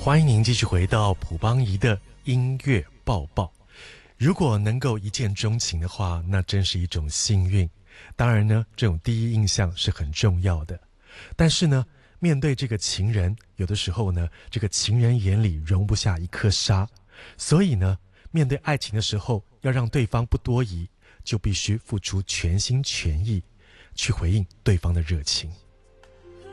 欢迎您继续回到朴邦仪的音乐报报。如果能够一见钟情的话，那真是一种幸运。当然呢，这种第一印象是很重要的。但是呢，面对这个情人，有的时候呢，这个情人眼里容不下一颗沙。所以呢，面对爱情的时候，要让对方不多疑，就必须付出全心全意去回应对方的热情。